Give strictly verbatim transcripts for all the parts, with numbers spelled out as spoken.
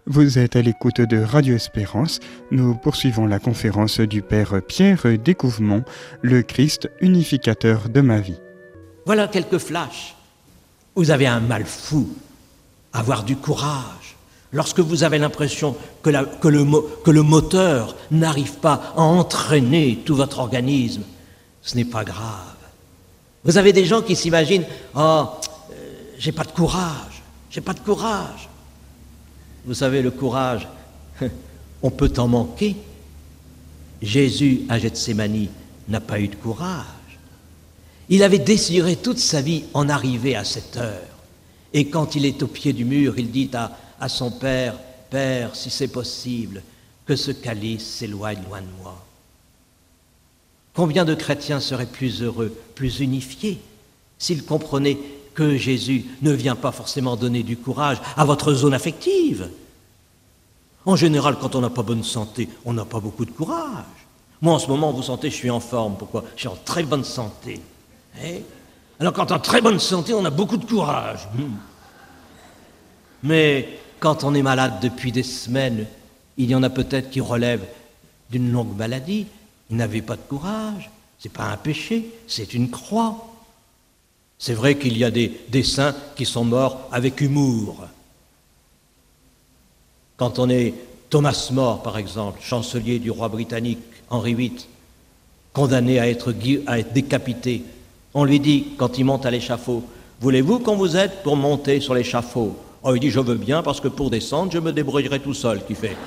Vous êtes à l'écoute de Radio Espérance. Nous poursuivons la conférence du Père Pierre Découvement, le Christ unificateur de ma vie. Voilà quelques flashs. Vous avez un mal fou, avoir du courage. Lorsque vous avez l'impression que, la, que, le, que le moteur n'arrive pas à entraîner tout votre organisme, ce n'est pas grave. Vous avez des gens qui s'imaginent « Oh, euh, j'ai pas de courage, j'ai pas de courage ». Vous savez, le courage, on peut en manquer. Jésus, à Gethsémani, n'a pas eu de courage. Il avait désiré toute sa vie en arriver à cette heure. Et quand il est au pied du mur, il dit à, à son Père, « Père, si c'est possible, que ce calice s'éloigne loin de moi. » Combien de chrétiens seraient plus heureux, plus unifiés, s'ils comprenaient que Jésus ne vient pas forcément donner du courage à votre zone affective. En général, quand on n'a pas bonne santé, on n'a pas beaucoup de courage. Moi, en ce moment, vous sentez, je suis en forme. Pourquoi ? Je suis en très bonne santé. Eh ? Alors, quand on a très bonne santé, on a beaucoup de courage. Hmm. Mais quand on est malade depuis des semaines, il y en a peut-être qui relèvent d'une longue maladie. Ils n'avaient pas de courage. Ce n'est pas un péché, c'est une croix. C'est vrai qu'il y a des, des saints qui sont morts avec humour. Quand on est Thomas More, par exemple, chancelier du roi britannique Henri huit, condamné à être, à être décapité, on lui dit, quand il monte à l'échafaud, « Voulez-vous qu'on vous aide pour monter sur l'échafaud ?» Oh, il dit « Je veux bien, parce que pour descendre, je me débrouillerai tout seul. » Qui fait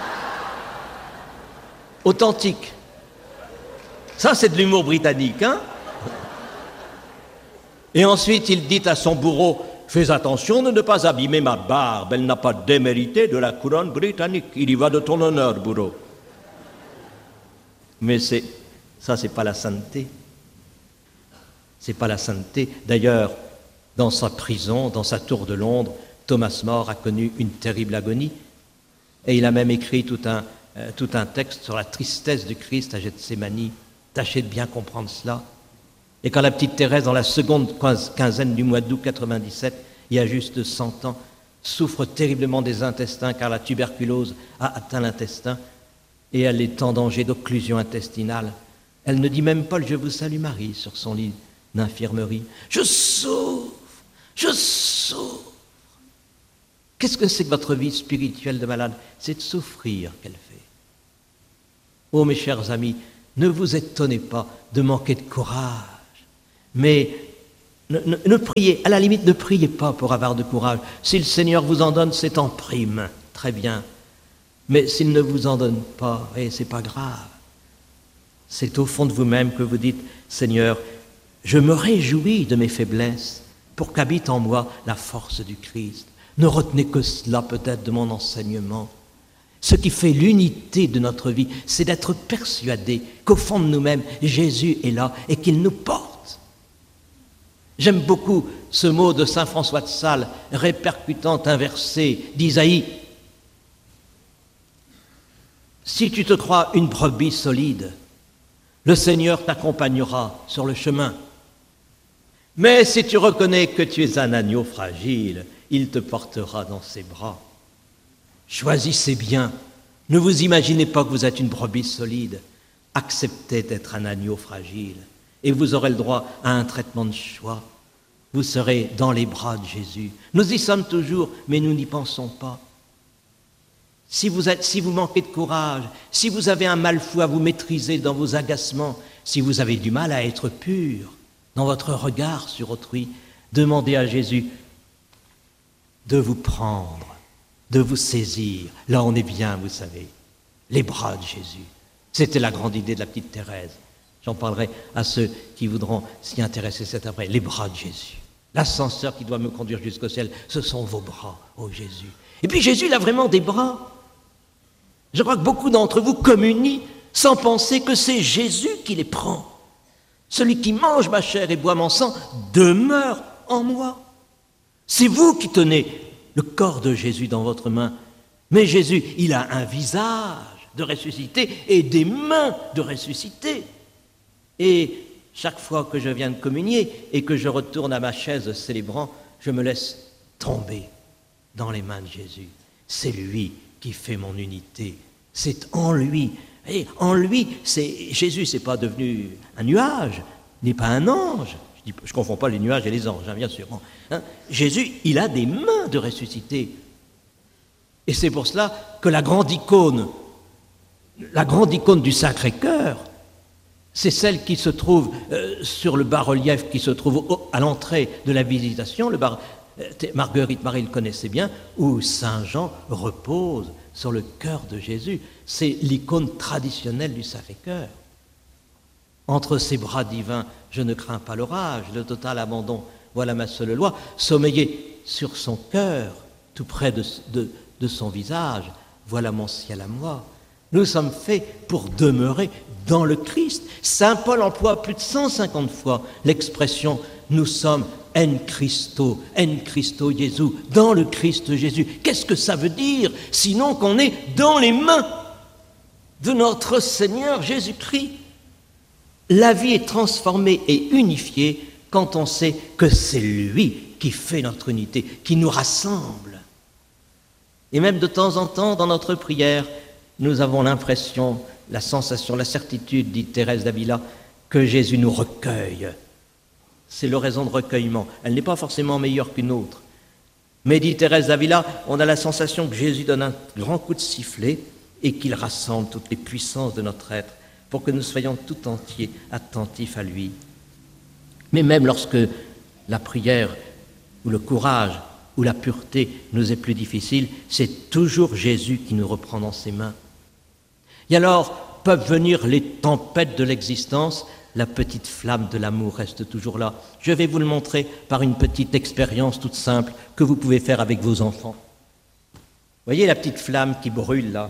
authentique. Ça, c'est de l'humour britannique, hein ? Et ensuite, il dit à son bourreau, « Fais attention de ne pas abîmer ma barbe, elle n'a pas démérité de la couronne britannique. Il y va de ton honneur, bourreau. » Mais c'est, ça, c'est pas la sainteté. C'est pas la sainteté. D'ailleurs, dans sa prison, dans sa tour de Londres, Thomas More a connu une terrible agonie. Et il a même écrit tout un, euh, tout un texte sur la tristesse du Christ à Gethsémani. Tâchez de bien comprendre cela. Et quand la petite Thérèse, dans la seconde quinzaine du mois d'août quatre-vingt-dix-sept, il y a juste cent ans, souffre terriblement des intestins car la tuberculose a atteint l'intestin et elle est en danger d'occlusion intestinale, elle ne dit même pas le « Je vous salue Marie » sur son lit d'infirmerie. Je souffre, je souffre. Qu'est-ce que c'est que votre vie spirituelle de malade ? C'est de souffrir qu'elle fait. Oh mes chers amis, ne vous étonnez pas de manquer de courage. Mais ne, ne, ne priez, à la limite, ne priez pas pour avoir de courage. Si le Seigneur vous en donne, c'est en prime, très bien. Mais s'il ne vous en donne pas, eh, c'est pas grave. C'est au fond de vous-même que vous dites, Seigneur, je me réjouis de mes faiblesses pour qu'habite en moi la force du Christ. Ne retenez que cela peut-être de mon enseignement. Ce qui fait l'unité de notre vie, c'est d'être persuadé qu'au fond de nous-mêmes, Jésus est là et qu'il nous porte. J'aime beaucoup ce mot de saint François de Sales, répercutant un verset d'Isaïe. Si tu te crois une brebis solide, le Seigneur t'accompagnera sur le chemin. Mais si tu reconnais que tu es un agneau fragile, il te portera dans ses bras. Choisissez bien. Ne vous imaginez pas que vous êtes une brebis solide. Acceptez d'être un agneau fragile. Et vous aurez le droit à un traitement de choix. Vous serez dans les bras de Jésus. Nous y sommes toujours, mais nous n'y pensons pas. Si vous êtes, si vous manquez de courage, si vous avez un mal fou à vous maîtriser dans vos agacements, si vous avez du mal à être pur dans votre regard sur autrui, demandez à Jésus de vous prendre, de vous saisir. Là, on est bien, vous savez, les bras de Jésus. C'était la grande idée de la petite Thérèse. J'en parlerai à ceux qui voudront s'y intéresser cet après. Les bras de Jésus. L'ascenseur qui doit me conduire jusqu'au ciel, ce sont vos bras, ô Jésus. Et puis Jésus, il a vraiment des bras. Je crois que beaucoup d'entre vous communient sans penser que c'est Jésus qui les prend. Celui qui mange ma chair et boit mon sang demeure en moi. C'est vous qui tenez le corps de Jésus dans votre main. Mais Jésus, il a un visage de ressuscité et des mains de ressuscité. Et chaque fois que je viens de communier et que je retourne à ma chaise célébrant, je me laisse tomber dans les mains de Jésus. c'est lui qui fait mon unité. C'est en lui. Et en lui, c'est, Jésus, c'est pas devenu un nuage, n'est pas un ange. Je ne confonds pas les nuages et les anges, hein, bien sûr. Hein. Jésus, il a des mains de ressuscité. Et c'est pour cela que la grande icône, la grande icône du Sacré-Cœur, c'est celle qui se trouve euh, sur le bas-relief qui se trouve au, à l'entrée de la Visitation. Le bar, euh, Marguerite Marie le connaissait bien, où Saint Jean repose sur le cœur de Jésus. C'est l'icône traditionnelle du Sacré-Cœur. Entre ses bras divins, je ne crains pas l'orage, le total abandon, voilà ma seule loi. Sommeiller sur son cœur, tout près de, de, de son visage, voilà mon ciel à moi. Nous sommes faits pour demeurer dans le Christ. Saint Paul emploie plus de cent cinquante fois l'expression « nous sommes en Christo, en Christo Jésus », dans le Christ Jésus. Qu'est-ce que ça veut dire, sinon qu'on est dans les mains de notre Seigneur Jésus-Christ? La vie est transformée et unifiée quand on sait que c'est lui qui fait notre unité, qui nous rassemble. Et même de temps en temps, dans notre prière, nous avons l'impression, la sensation, la certitude, dit Thérèse d'Avila, que Jésus nous recueille. C'est l'oraison de recueillement. Elle n'est pas forcément meilleure qu'une autre. Mais, dit Thérèse d'Avila, on a la sensation que Jésus donne un grand coup de sifflet et qu'il rassemble toutes les puissances de notre être pour que nous soyons tout entiers attentifs à lui. Mais même lorsque la prière ou le courage ou la pureté nous est plus difficile, c'est toujours Jésus qui nous reprend dans ses mains. Et alors peuvent venir les tempêtes de l'existence, la petite flamme de l'amour reste toujours là. Je vais vous le montrer par une petite expérience toute simple que vous pouvez faire avec vos enfants. Voyez la petite flamme qui brûle là?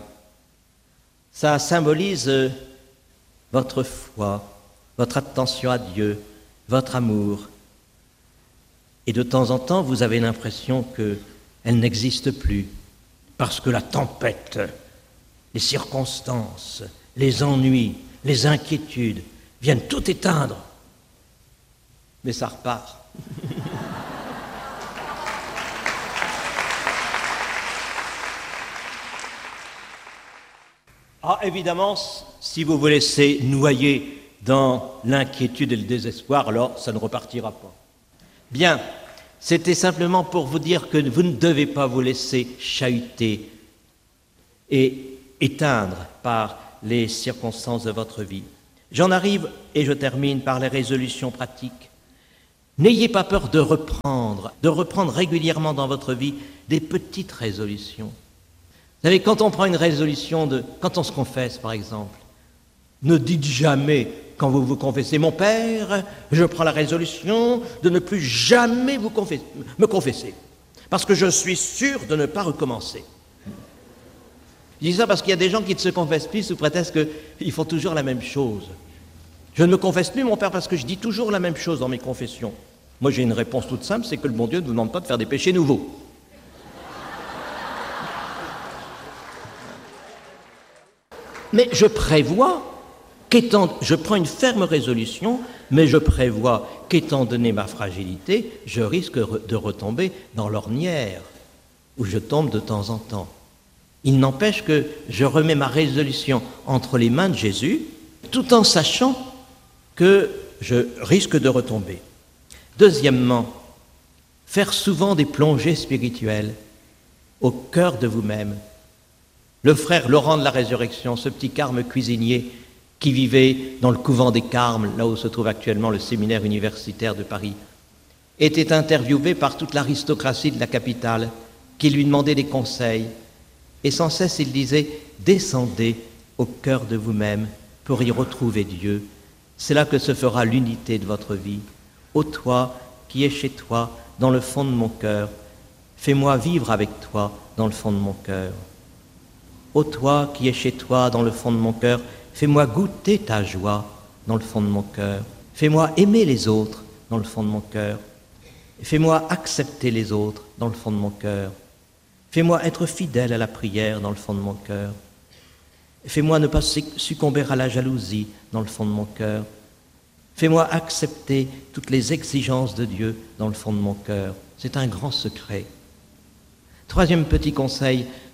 Ça symbolise euh, votre foi, votre attention à Dieu, votre amour. Et de temps en temps, vous avez l'impression qu'elle n'existe plus, parce que la tempête, les circonstances, les ennuis, les inquiétudes viennent tout éteindre. Mais ça repart. Ah, évidemment, si vous vous laissez noyer dans l'inquiétude et le désespoir, alors ça ne repartira pas. Bien, c'était simplement pour vous dire que vous ne devez pas vous laisser chahuter et éteindre par les circonstances de votre vie. J'en arrive et je termine par les résolutions pratiques. N'ayez pas peur de reprendre, de reprendre régulièrement dans votre vie des petites résolutions. Vous savez, quand on prend une résolution, de, quand on se confesse par exemple, ne dites jamais, quand vous vous confessez, mon Père, je prends la résolution de ne plus jamais vous confesser, me confesser, parce que je suis sûr de ne pas recommencer. Je dis ça parce qu'il y a des gens qui ne se confessent plus sous prétexte qu'ils font toujours la même chose. Je ne me confesse plus, mon Père, parce que je dis toujours la même chose dans mes confessions. Moi, j'ai une réponse toute simple, c'est que le bon Dieu ne vous demande pas de faire des péchés nouveaux. Mais je prévois qu'étant, je prends une ferme résolution, mais je prévois qu'étant donné ma fragilité, je risque de retomber dans l'ornière, où je tombe de temps en temps. Il n'empêche que je remets ma résolution entre les mains de Jésus, tout en sachant que je risque de retomber. Deuxièmement, faire souvent des plongées spirituelles au cœur de vous-même. Le frère Laurent de la Résurrection, ce petit carme cuisinier qui vivait dans le couvent des Carmes, là où se trouve actuellement le séminaire universitaire de Paris, était interviewé par toute l'aristocratie de la capitale qui lui demandait des conseils. Et sans cesse, il disait « Descendez au cœur de vous-même pour y retrouver Dieu. C'est là que se fera l'unité de votre vie. Ô toi qui es chez toi, dans le fond de mon cœur, fais-moi vivre avec toi dans le fond de mon cœur. Ô toi qui es chez toi, dans le fond de mon cœur, fais-moi goûter ta joie dans le fond de mon cœur. Fais-moi aimer les autres dans le fond de mon cœur. Fais-moi accepter les autres dans le fond de mon cœur. Fais-moi être fidèle à la prière dans le fond de mon cœur. Fais-moi ne pas succomber à la jalousie dans le fond de mon cœur. Fais-moi accepter toutes les exigences de Dieu dans le fond de mon cœur. C'est un grand secret. Troisième petit conseil,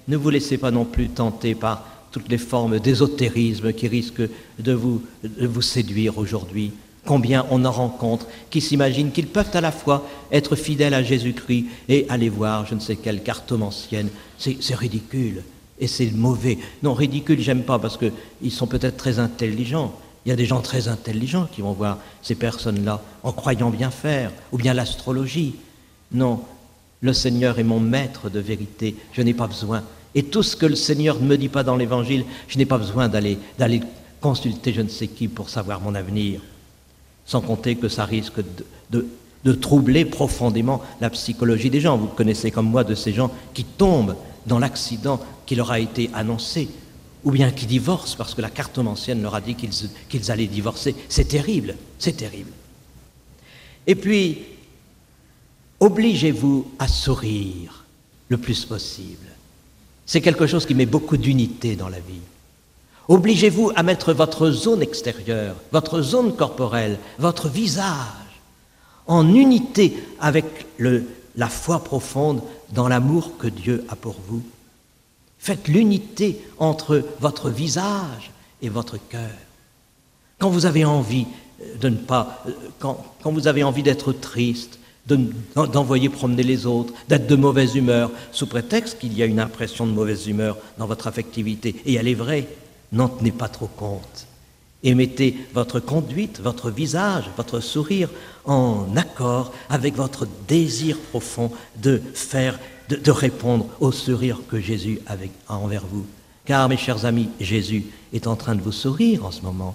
Ne vous laissez pas non plus tenter par toutes les formes d'ésotérisme qui risquent de vous, de vous séduire aujourd'hui. Combien on en rencontre qui s'imaginent qu'ils peuvent à la fois être fidèles à Jésus-Christ et aller voir je ne sais quelle cartomancienne. C'est, c'est ridicule et c'est mauvais. Non, ridicule, j'aime pas parce qu'ils sont peut-être très intelligents. Il y a des gens très intelligents qui vont voir ces personnes-là en croyant bien faire, ou bien l'astrologie. Non, le Seigneur est mon maître de vérité, je n'ai pas besoin. Et tout ce que le Seigneur ne me dit pas dans l'Évangile, je n'ai pas besoin d'aller, d'aller consulter je ne sais qui pour savoir mon avenir. Sans compter que ça risque de, de, de troubler profondément la psychologie des gens. Vous connaissez comme moi de ces gens qui tombent dans l'accident qui leur a été annoncé, ou bien qui divorcent parce que la cartomancienne leur a dit qu'ils, qu'ils allaient divorcer. C'est terrible, c'est terrible. Et puis, obligez-vous à sourire le plus possible. C'est quelque chose qui met beaucoup d'unité dans la vie. Obligez-vous à mettre votre zone extérieure, votre zone corporelle, votre visage en unité avec le, la foi profonde dans l'amour que Dieu a pour vous. Faites l'unité entre votre visage et votre cœur. Quand vous avez envie de ne pas, quand, quand vous avez envie d'être triste, de, d'envoyer promener les autres, d'être de mauvaise humeur, sous prétexte qu'il y a une impression de mauvaise humeur dans votre affectivité, et elle est vraie, n'en tenez pas trop compte. Et mettez votre conduite, votre visage, votre sourire en accord avec votre désir profond de faire, de, de répondre au sourire que Jésus a envers vous. Car, mes chers amis, Jésus est en train de vous sourire en ce moment.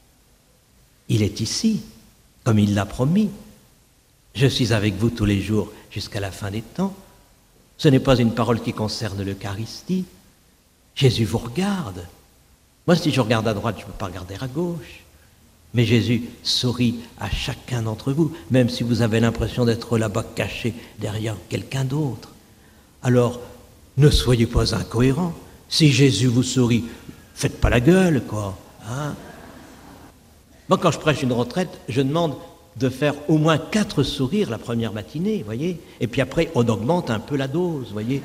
Il est ici, comme il l'a promis. Je suis avec vous tous les jours jusqu'à la fin des temps. Ce n'est pas une parole qui concerne l'Eucharistie. Jésus vous regarde. Moi, si je regarde à droite, je ne peux pas regarder à gauche. Mais Jésus sourit à chacun d'entre vous, même si vous avez l'impression d'être là-bas caché derrière quelqu'un d'autre. Alors, ne soyez pas incohérents. Si Jésus vous sourit, faites pas la gueule, quoi. Hein? Moi, quand je prêche une retraite, je demande de faire au moins quatre sourires la première matinée, voyez. Et puis après, on augmente un peu la dose, voyez.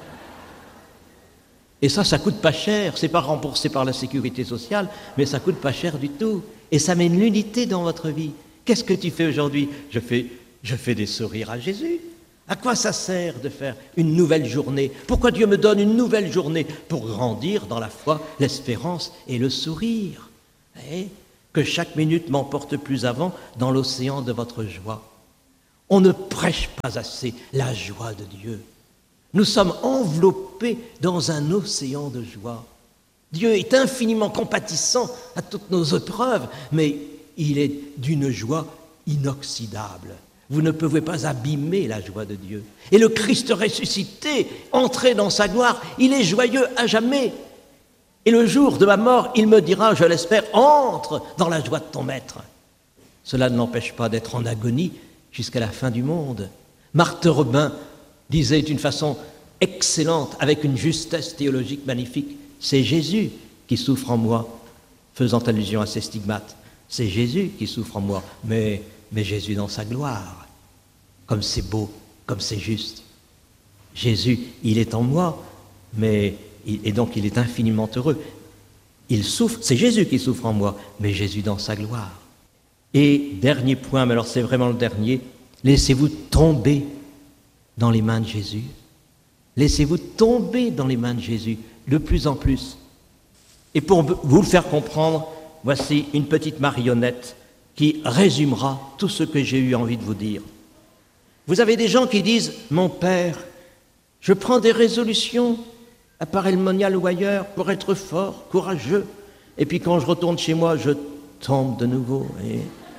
Et ça, ça coûte pas cher. C'est pas remboursé par la sécurité sociale, mais ça coûte pas cher du tout. Et ça met l'unité dans votre vie. Qu'est-ce que tu fais aujourd'hui? Je fais, je fais des sourires à Jésus. À quoi ça sert de faire une nouvelle journée? Pourquoi Dieu me donne une nouvelle journée? Pour grandir dans la foi, l'espérance et le sourire. Et que chaque minute m'emporte plus avant dans l'océan de votre joie. On ne prêche pas assez la joie de Dieu. Nous sommes enveloppés dans un océan de joie. Dieu est infiniment compatissant à toutes nos épreuves, mais il est d'une joie inoxydable. Vous ne pouvez pas abîmer la joie de Dieu. Et le Christ ressuscité, entré dans sa gloire, il est joyeux à jamais. Et le jour de ma mort, il me dira, je l'espère, entre dans la joie de ton maître. Cela ne l'empêche pas d'être en agonie jusqu'à la fin du monde. Marthe Robin disait d'une façon excellente, avec une justesse théologique magnifique, c'est Jésus qui souffre en moi, faisant allusion à ses stigmates. C'est Jésus qui souffre en moi, mais, mais Jésus dans sa gloire. Comme c'est beau, comme c'est juste. Jésus, il est en moi, mais... et donc il est infiniment heureux. Il souffre, c'est Jésus qui souffre en moi, mais Jésus dans sa gloire. Et dernier point, mais alors c'est vraiment le dernier, laissez-vous tomber dans les mains de Jésus. Laissez-vous tomber dans les mains de Jésus, de plus en plus. Et pour vous le faire comprendre, voici une petite marionnette qui résumera tout ce que j'ai eu envie de vous dire. Vous avez des gens qui disent, mon père, je prends des résolutions à Paray-le-Monial ou ailleurs, pour être fort, courageux. Et puis quand je retourne chez moi, je tombe de nouveau. Et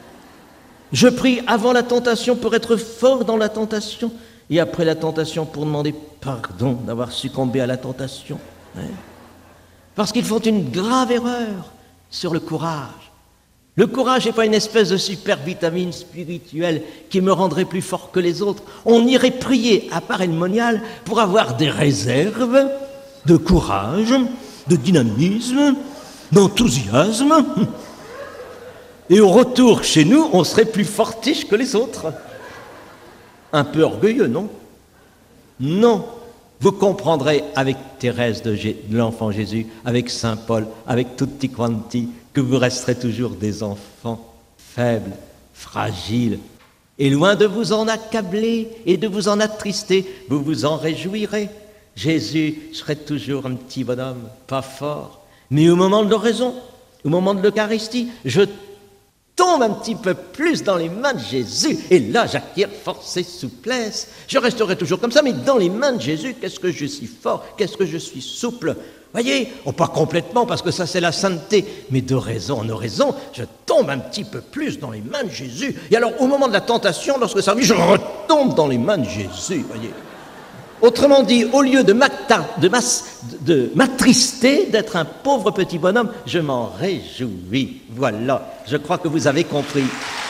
je prie avant la tentation pour être fort dans la tentation, et après la tentation pour demander pardon d'avoir succombé à la tentation. Parce qu'ils font une grave erreur sur le courage. Le courage n'est pas une espèce de super vitamine spirituelle qui me rendrait plus fort que les autres. On irait prier à Paray-le-Monial pour avoir des réserves de courage, de dynamisme, d'enthousiasme. Et au retour chez nous, on serait plus fortiche que les autres. Un peu orgueilleux, non? Non. Vous comprendrez avec Thérèse de, Gé- de l'enfant Jésus, avec Saint Paul, avec tutti quanti, que vous resterez toujours des enfants faibles, fragiles. Et loin de vous en accabler et de vous en attrister, vous vous en réjouirez. Jésus serait toujours un petit bonhomme, pas fort. Mais au moment de l'oraison, au moment de l'Eucharistie, je tombe un petit peu plus dans les mains de Jésus. Et là, j'acquiers force et souplesse. Je resterai toujours comme ça, mais dans les mains de Jésus, qu'est-ce que je suis fort, qu'est-ce que je suis souple. Voyez, oh, pas complètement, parce que ça, c'est la sainteté. Mais d'oraison en oraison, je tombe un petit peu plus dans les mains de Jésus. Et alors, au moment de la tentation, lorsque ça arrive, je retombe dans les mains de Jésus, voyez. Autrement dit, au lieu de m'attrister, d'être un pauvre petit bonhomme, je m'en réjouis. Voilà, je crois que vous avez compris.